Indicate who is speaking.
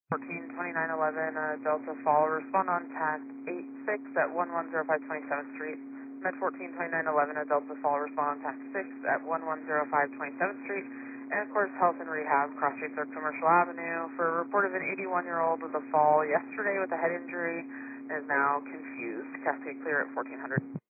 Speaker 1: 142911, Delta Fall, respond on TAC 86 at 1105 27th Street. Med 142911, Delta Fall, respond on TAC 6 at 1105 27th Street. And of course, Health and Rehab, Cross Street 3rd Commercial Avenue, for a report of an 81-year-old with a fall yesterday with a head injury and is now confused. Cascade clear at 1400.